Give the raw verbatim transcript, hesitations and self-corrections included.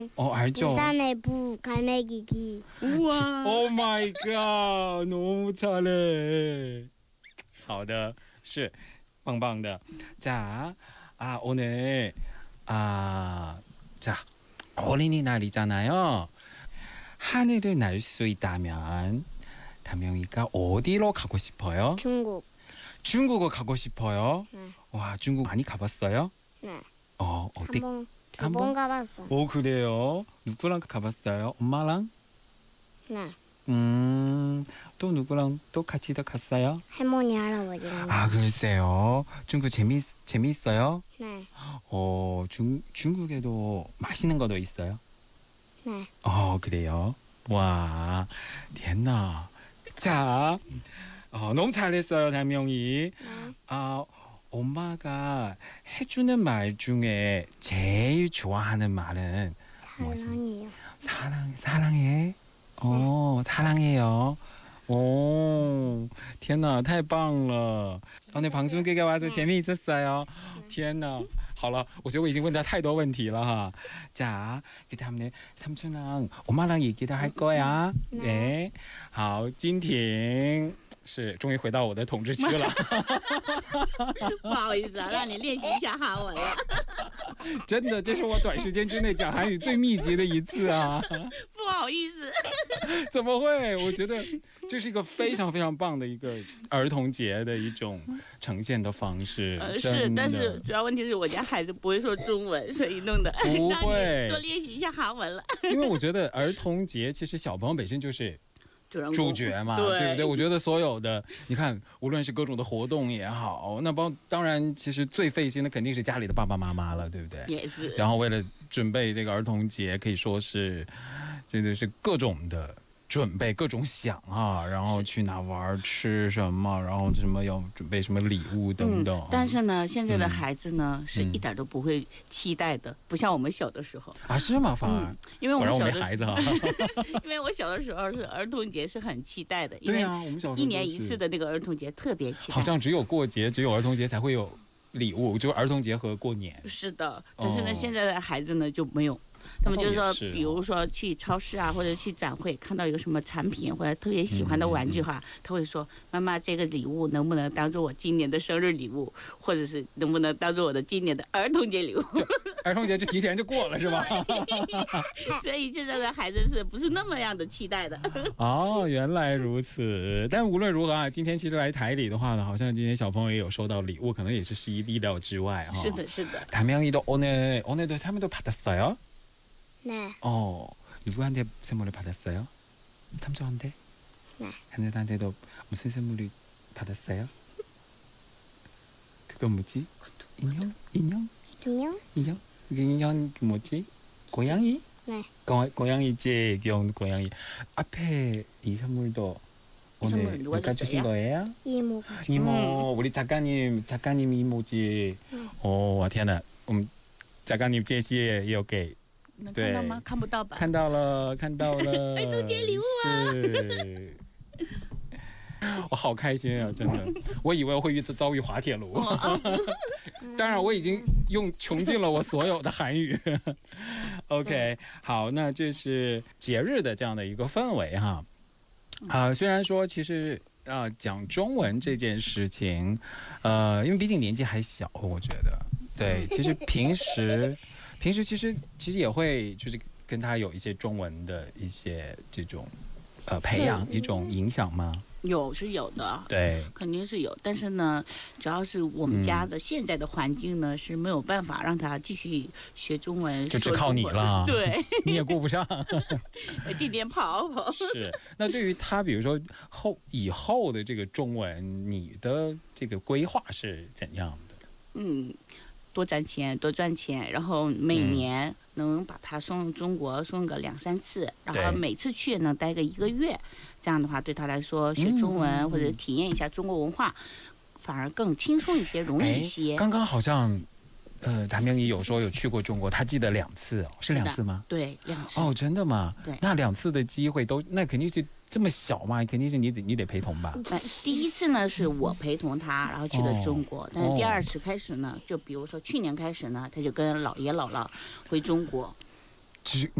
어, 알죠. 부산의 부 갈매기기. 우와. Oh my god, 너무 잘해. 好的，是棒棒的. 자, 아, 오늘 아, 자, 어린이날이잖아요. 하늘을 날 수 있다면 담영이가 어디로 가고 싶어요? 중국. 중국어 가고 싶어요? 네. 와, 중국 많이 가봤어요? 네. 어, 어디? 한번 두 한 번 번? 가봤어. 오, 그래요? 누구랑 가봤어요? 엄마랑? 네. 음, 또 누구랑 또 같이 더 갔어요? 할머니 할아버지랑. 아, 글쎄요. 중국 재미 재미있어요? 네. 어, 중 중국에도 맛있는 거도 있어요? 네. 어, 그래요. 와, 됐나? 자, 어, 너무 잘했어요, 담영이. 네. 아, 엄마가 해주는 말 중에 제일 좋아하는 말은 사랑해요. 사랑, 사랑해. 어, 사랑해요. 오, 天哪，太棒了！ 오늘 방송给와서 재미있었어요. 天哪，好了，我觉得我已经问他太多问题了哈。 자, 그다음에 삼촌랑 엄마랑 얘기를 할 거야. 네. 好，金婷是终于回到我的统治区了。 不好意思啊，让你练习一下韩文了。 真的，这是我短时间之内讲韩语最密集的一次啊。 不好意思。 怎么会？我觉得这是一个非常非常棒的一个儿童节的一种呈现的方式。 呃，是，但是主要问题是我家孩子不会说中文，所以弄得不会多练习一下韩文了。 因为我觉得儿童节其实小朋友本身就是主角嘛， 对, 对不对？我觉得所有的，你看，无论是各种的活动也好，那包当然，其实最费心的肯定是家里的爸爸妈妈了，对不对？ 也是。 然后为了准备这个儿童节，可以说是，真的是各种的准备，各种想啊，然后去哪玩，吃什么，然后什么要准备什么礼物等等。 嗯、但是呢，现在的孩子呢、嗯、是一点都不会期待的，不像我们小的时候啊，是吗？反而、嗯， 因为我们小的没孩子哈， 因为我小的时候是儿童节是很期待的， 对啊，我们小时候一年一次的那个儿童节特别期待， 好像只有过节，只有儿童节才会有礼物，就是儿童节和过年。 是的，但是呢，哦、现在的孩子呢就没有。他们就是说，比如说去超市啊，或者去展会，看到一个什么产品或者特别喜欢的玩具哈，嗯、他会说：“妈妈，这个礼物能不能当做我今年的生日礼物，或者是能不能当做我的今年的儿童节礼物？” 儿童节就提前就过了是吧？ 所以现在的孩子是不是那么样的期待的？ 哦，原来如此。但无论如何啊，今天其实来台里的话呢，好像今天小朋友也有收到礼物，可能也是十一意料之外哈。 是的，是的。 담영이도 오늘 오늘도 선물도 받았어요? 네. 어, 누구한테 선물을 받았어요? 삼촌한테? 네. 하늘한테도 무슨 선물을 받았어요? 그건 뭐지? 인형? 인형? 인형? 인형? 그게 인형 뭐지? 고양이? 네. 고, 고양이지, 귀여운 고양이. 앞에 이 선물도 이 오늘 선물 누가, 누가 주신 거예요? 이모가. 이모, 음. 우리 작가님, 작가님 이모지. 네. 어, 天哪，我们 작가님 这些也有给。 能看到吗？看不到吧？ 看到了，看到了。 儿童节礼物啊！ 是，我好开心啊！真的，我以为我会遇遭遇滑铁卢。当然，我已经用穷尽了我所有的韩语。OK， 好，那这是节日的这样的一个氛围哈。啊、呃，虽然说其实啊、呃、讲中文这件事情，呃，因为毕竟年纪还小，我觉得对，其实平时。平时其实其实也会就是跟他有一些中文的一些这种呃培养一种影响吗？ 有是有的， 对， 肯定是有。但是呢，主要是我们家的现在的环境呢、嗯、是没有办法让他继续学中文， 就只靠你了。 对， 你也顾不上， 地点跑跑。 是。那对于他，比如说后以后的这个中文，你的这个规划是怎样的？ 嗯。多赚钱，多赚钱，然后每年能把他送中国送个两三次，然后每次去能待个一个月，这样的话对他来说学中文、嗯、或者体验一下中国文化，反而更轻松一些，容易一些。 刚刚好像，呃，谭明仪有说有去过中国，他记得两次，是两次吗？ 对，两次。 哦，真的吗？ 对， 那两次的机会都，那肯定是。这么小嘛，肯定是你得你得陪同吧。 第一次呢是我陪同他，然后去了中国。哦、但是第二次开始呢，就比如说去年开始呢，他就跟姥爷姥姥回中国。 只